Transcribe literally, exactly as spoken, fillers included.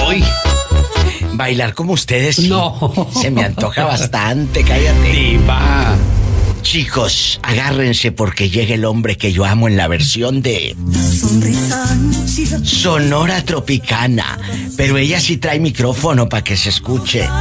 Uy. Bailar como ustedes, sí. No. Se me antoja bastante, cállate. Diva. Chicos, agárrense porque llega el hombre que yo amo en la versión de Sonora Tropicana. Pero ella sí trae micrófono para que se escuche.